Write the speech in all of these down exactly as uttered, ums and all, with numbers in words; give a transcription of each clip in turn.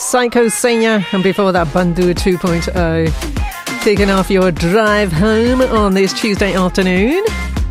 Psycho Senior, and before that, Bandhu two point oh. Kicking off your drive home on this Tuesday afternoon.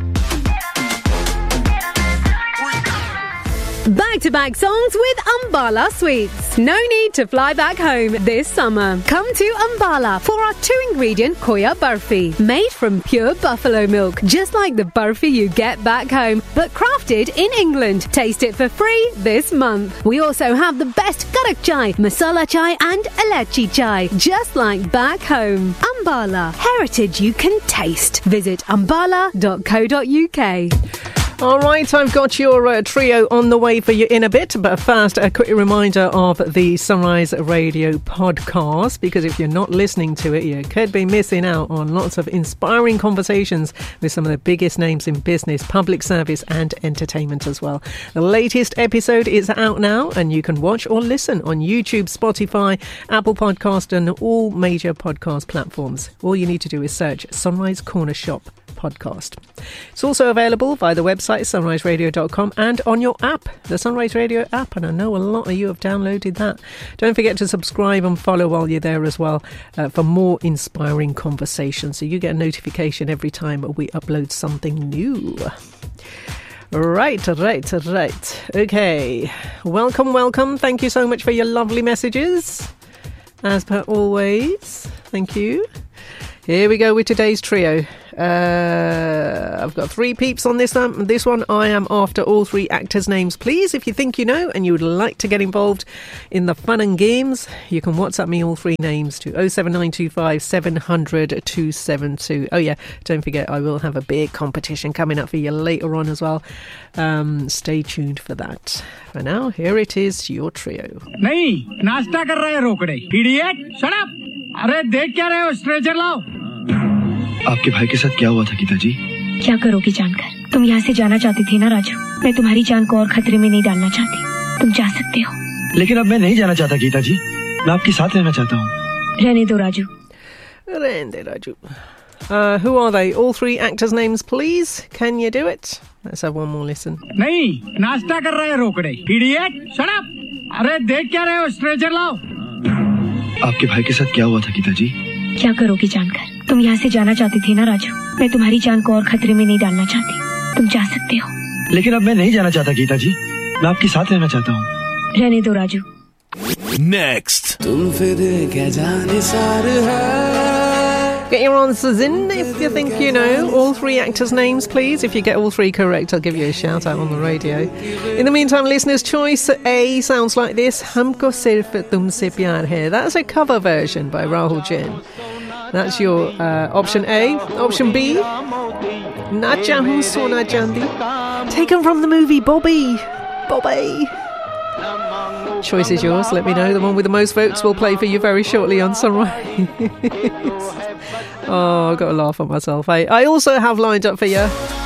Back-to-back songs with Ambala Sweets. No need to fly back home this summer. Come to Ambala for our two-ingredient Khoya Barfi, made from pure buffalo milk, just like the barfi you get back home, but crafted in England. Taste it for free this month. We also have the best karak chai, masala chai and elaichi chai, just like back home. Ambala, heritage you can taste. Visit ambala dot co dot uk. All right, I've got your uh, trio on the way for you in a bit, but first, a quick reminder of the Sunrise Radio podcast, because if you're not listening to it, you could be missing out on lots of inspiring conversations with some of the biggest names in business, public service and entertainment as well. The latest episode is out now, and you can watch or listen on YouTube, Spotify, Apple Podcast and all major podcast platforms. All you need to do is search Sunrise Corner Shop podcast. It's also available via the website sunrise radio dot com and on your app, the Sunrise Radio app, and I know a lot of you have downloaded that. Don't forget to subscribe and follow while you're there as well uh, for more inspiring conversations, so you get a notification every time we upload something new. Right, right, right. Okay. Welcome, welcome. Thank you so much for your lovely messages. As per always. Thank you. Here we go with today's trio. Uh, I've got three peeps on this one. This one, I am after all three actors' names, please. If you think you know and you would like to get involved in the fun and games, you can WhatsApp me all three names to oh seven nine two five seven hundred two seven two. Oh yeah, don't forget, I will have a big competition coming up for you later on as well. Um, stay tuned for that. For now, here it is, your trio. नहीं, नाश्ता कर रहे रोकड़े. Idiot, shut up. अरे देख क्या रहे हो, stretcher लाओ. आपके भाई के साथ क्या हुआ था गीता जी? क्या करोगी जानकर? तुम यहाँ से जाना चाहती थी ना राजू? मैं तुम्हारी जान को और खतरे में नहीं डालना चाहती. तुम जा सकते हो. लेकिन अब मैं नहीं जाना चाहता गीता जी. मैं आपके साथ रहना चाहता हूँ. रहने दो राजू. रहने दो Raju. Uh, who are they? All three actors' names, please. Can you do it? Let's have one more listen. नहीं, नाश्ता कर रहे रोकड़े. Idiot, shut up. अरे देख क्या रहे हो, स्ट्रेचर लाओ. आपके भाई के साथ क्या हुआ था गीता जी? क्या करोगी जानकर? तुम यहाँ से जाना चाहती थी ना राजू? मैं तुम्हारी जान को और खतरे में नहीं डालना चाहती. तुम जा सकते हो. लेकिन अब मैं नहीं जाना चाहता गीता जी. मैं आपके साथ रहना चाहता हूँ. रहने दो राजू. Next. तुम फिर क्या जाने सार है. Get your answers in if you think you know. All three actors' names, please. If you get all three correct, I'll give you a shout out on the radio. In the meantime, listeners' choice A sounds like this. Humko Sirf Tumse Pyar Hai. That's a cover version by Rahul Jain. That's your uh, option A. Option B, Na Chahu Sona Chandi. Taken from the movie Bobby. Bobby. Choice is yours. Let me know. The one with the most votes will play for you very shortly on Sunrise. Oh, I've got to laugh at myself. I, I also have lined up for you